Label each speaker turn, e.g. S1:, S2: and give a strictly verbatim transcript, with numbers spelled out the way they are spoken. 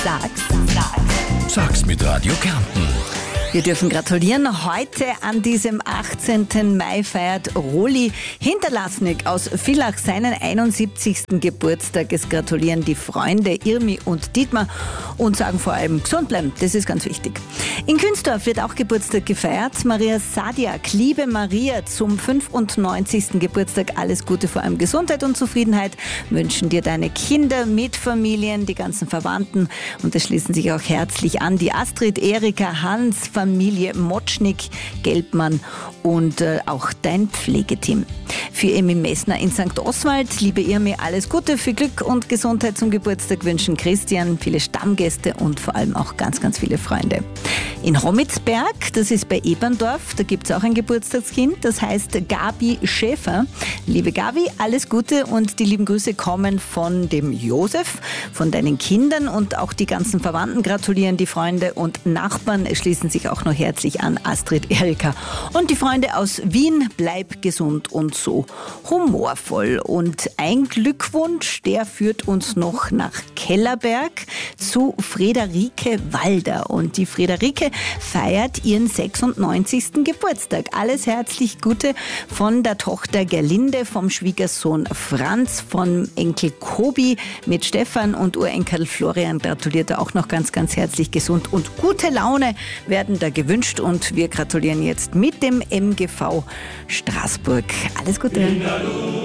S1: Sag's, sag's.
S2: Sag's mit Radio Kärnten.
S1: Wir dürfen gratulieren. Heute an diesem achtzehnten Mai feiert Roli Hinterlassnig aus Villach seinen einundsiebzigsten Geburtstag. Es gratulieren die Freunde Irmi und Dietmar und sagen vor allem gesund bleiben. Das ist ganz wichtig. In Künztorf wird auch Geburtstag gefeiert. Maria Sadiak, liebe Maria, zum fünfundneunzigsten Geburtstag alles Gute, vor allem Gesundheit und Zufriedenheit wünschen dir deine Kinder, Mitfamilien, die ganzen Verwandten, und es schließen sich auch herzlich an die Astrid, Erika, Hans, Familie Motschnik, Gelbmann und äh, auch dein Pflegeteam. Für Emmy Messner in Sankt Oswald, liebe Irmi, alles Gute, viel Glück und Gesundheit zum Geburtstag wünschen Christian, viele Stammgäste und vor allem auch ganz, ganz viele Freunde. In Homitzberg, das ist bei Eberndorf, da gibt es auch ein Geburtstagskind, das heißt Gabi Schäfer. Liebe Gabi, alles Gute und die lieben Grüße kommen von dem Josef, von deinen Kindern, und auch die ganzen Verwandten gratulieren, die Freunde und Nachbarn schließen sich auch noch herzlich an, Astrid, Erika und die Freunde aus Wien. Bleib gesund und so humorvoll. Und ein Glückwunsch, der führt uns noch nach Kellerberg zu Friederike Walder, und die Friederike feiert ihren sechsundneunzigsten Geburtstag. Alles herzlich Gute von der Tochter Gerlinde, vom Schwiegersohn Franz, vom Enkel Kobi mit Stefan und Urenkel Florian gratuliert er auch noch ganz, ganz herzlich. Gesund und gute Laune werden da gewünscht, und wir gratulieren jetzt mit dem M G V Straßburg. Alles Gute.